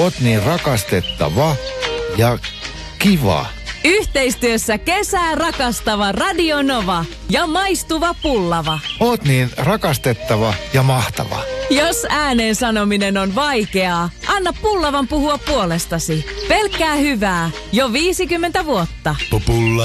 Oot niin rakastettava ja kiva. Yhteistyössä kesää rakastava Radio Nova ja maistuva pullava. Oot niin rakastettava ja mahtava. Jos ääneen sanominen on vaikeaa, anna pullavan puhua puolestasi. Pelkkää hyvää jo 50 vuotta.